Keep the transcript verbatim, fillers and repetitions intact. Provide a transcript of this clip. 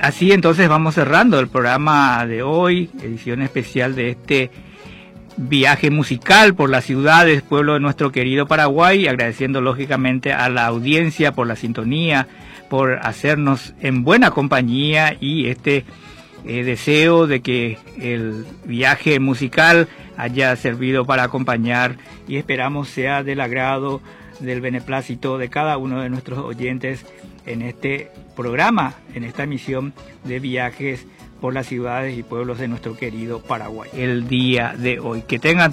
así entonces vamos cerrando el programa de hoy, edición especial de este viaje musical por las ciudades, pueblo de nuestro querido Paraguay, agradeciendo lógicamente a la audiencia por la sintonía, por hacernos en buena compañía y este eh, deseo de que el viaje musical haya servido para acompañar y esperamos sea del agrado, del beneplácito de cada uno de nuestros oyentes en este programa, en esta emisión de viajes por las ciudades y pueblos de nuestro querido Paraguay. El día de hoy. Que tengan